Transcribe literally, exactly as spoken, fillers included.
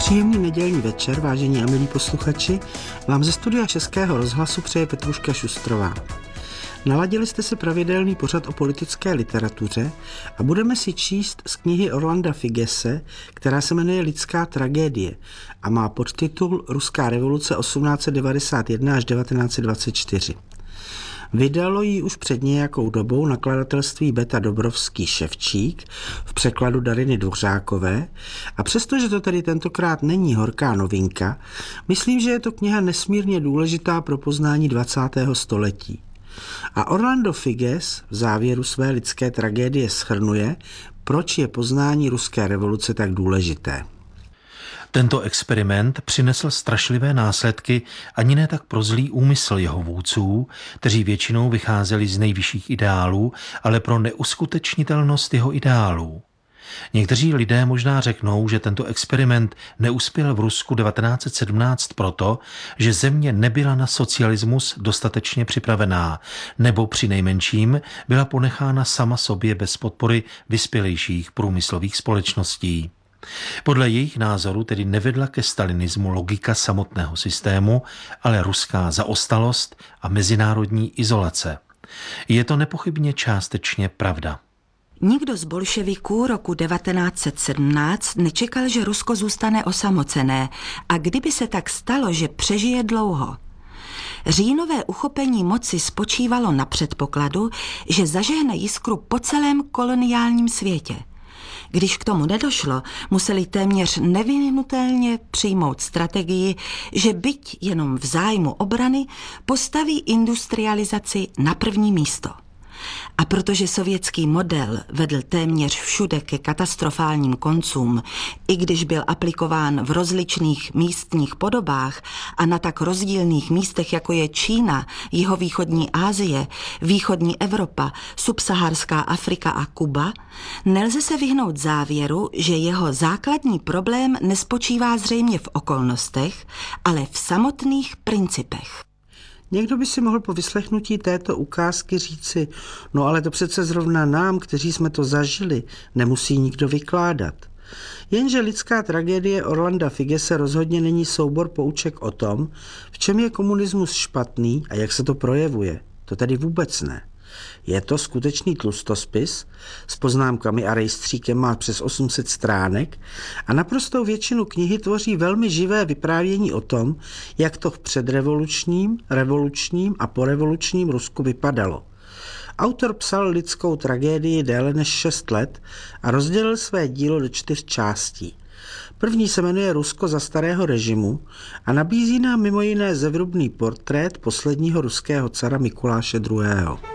Příjemný nedělní večer, vážení a milí posluchači, vám ze studia Českého rozhlasu přeje Petruška Šustrová. Naladili jste si pravidelný pořad o politické literatuře a budeme si číst z knihy Orlanda Figese, která se jmenuje Lidská tragédie a má podtitul Ruská revoluce osmnáct set devadesát jedna až devatenáct set dvacet čtyři. Vydalo ji už před nějakou dobou nakladatelství Beta Dobrovský Ševčík v překladu Dariny Dvořákové a přestože to tedy tentokrát není horká novinka, myslím, že je to kniha nesmírně důležitá pro poznání dvacátého století. A Orlando Figes v závěru své lidské tragédie shrnuje, proč je poznání ruské revoluce tak důležité. Tento experiment přinesl strašlivé následky ani ne tak pro zlý úmysl jeho vůdců, kteří většinou vycházeli z nejvyšších ideálů, ale pro neuskutečnitelnost jeho ideálů. Někteří lidé možná řeknou, že tento experiment neuspěl v Rusku devatenáct set sedmnáct proto, že země nebyla na socialismus dostatečně připravená, nebo přinejmenším byla ponechána sama sobě bez podpory vyspělejších průmyslových společností. Podle jejich názoru tedy nevedla ke stalinismu logika samotného systému, ale ruská zaostalost a mezinárodní izolace. Je to nepochybně částečně pravda. Nikdo z bolševiků roku devatenáct set sedmnáct nečekal, že Rusko zůstane osamocené a kdyby se tak stalo, že přežije dlouho. Říjnové uchopení moci spočívalo na předpokladu, že zažehne jiskru po celém koloniálním světě. Když k tomu nedošlo, museli téměř nevyhnutelně přijmout strategii, že byť jenom v zájmu obrany postaví industrializaci na první místo. A protože sovětský model vedl téměř všude ke katastrofálním koncům, i když byl aplikován v rozličných místních podobách a na tak rozdílných místech, jako je Čína, jihovýchodní Asie, východní Evropa, subsaharská Afrika a Kuba, nelze se vyhnout závěru, že jeho základní problém nespočívá zřejmě v okolnostech, ale v samotných principech. Někdo by si mohl po vyslechnutí této ukázky říci, no ale to přece zrovna nám, kteří jsme to zažili, nemusí nikdo vykládat. Jenže lidská tragédie Orlanda Figese rozhodně není soubor pouček o tom, v čem je komunismus špatný a jak se to projevuje. To tedy vůbec ne. Je to skutečný tlustospis s poznámkami a rejstříkem, má přes osm set stránek a naprostou většinu knihy tvoří velmi živé vyprávění o tom, jak to v předrevolučním, revolučním a porevolučním Rusku vypadalo. Autor psal lidskou tragédii déle než šest let a rozdělil své dílo do čtyř částí. První se jmenuje Rusko za starého režimu a nabízí nám mimo jiné zevrubný portrét posledního ruského cara Mikuláše druhého.